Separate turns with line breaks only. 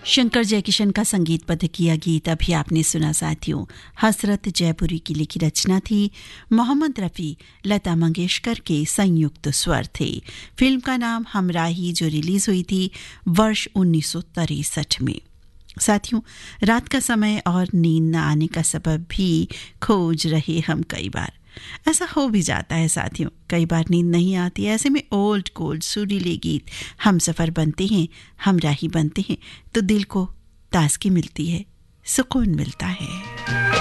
शंकर जयकिशन का संगीतबद्ध किया गीत अभी आपने सुना साथियों। हसरत जयपुरी की लिखी रचना थी। मोहम्मद रफ़ी, लता मंगेशकर के संयुक्त स्वर थे। फिल्म का नाम हमराही, जो रिलीज हुई थी वर्ष 1963 में। साथियों, रात का समय और नींद न आने का सबब भी खोज रहे हम कई बार। ऐसा हो भी जाता है साथियों, कई बार नींद नहीं आती। ऐसे में ओल्ड गोल्ड सुरीले गीत हम सफ़र बनते हैं, हमराही बनते हैं, तो दिल को ताजगी मिलती है, सुकून मिलता है।